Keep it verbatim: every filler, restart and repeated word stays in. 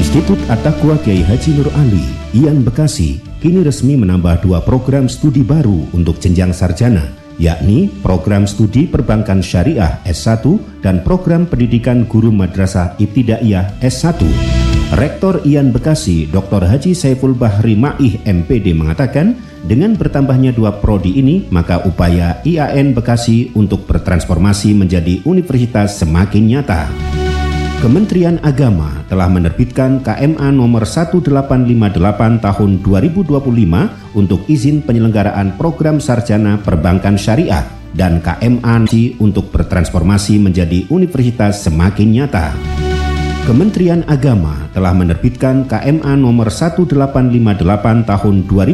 Institut At-Taqwa Kiai Haji Nur Ali, I A N Bekasi, kini resmi menambah dua program studi baru untuk jenjang sarjana, yakni program studi Perbankan Syariah S satu dan program pendidikan guru madrasah ibtidaiyah S satu. Rektor I A N Bekasi, Doktor Haji Saiful Bahri Ma'ih M P D mengatakan, dengan bertambahnya dua prodi ini, maka upaya I A N Bekasi untuk bertransformasi menjadi universitas semakin nyata. Kementerian Agama telah menerbitkan K M A nomor seribu delapan ratus lima puluh delapan tahun dua ribu dua puluh lima untuk izin penyelenggaraan program sarjana perbankan syariah dan K M A untuk bertransformasi menjadi universitas semakin nyata. Kementerian Agama telah menerbitkan K M A nomor seribu delapan ratus lima puluh delapan tahun dua ribu